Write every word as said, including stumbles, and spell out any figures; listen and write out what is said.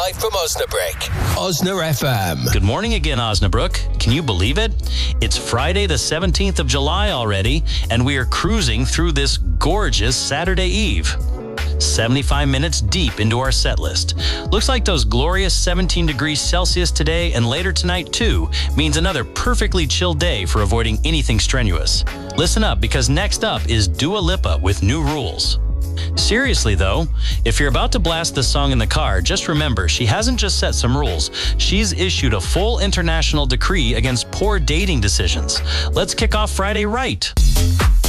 live from Osnabrück. Osna F M. Good morning again, Osnabrück. Can you believe it? It's Friday the seventeenth of July already, and we are cruising through this gorgeous Saturday Eve. seventy-five minutes deep into our set list. Looks like those glorious seventeen degrees Celsius today and later tonight too means another perfectly chill day for avoiding anything strenuous. Listen up, because next up is Dua Lipa with New Rules. Seriously though, if you're about to blast this song in the car, just remember she hasn't just set some rules, she's issued a full international decree against poor dating decisions. Let's kick off Friday right.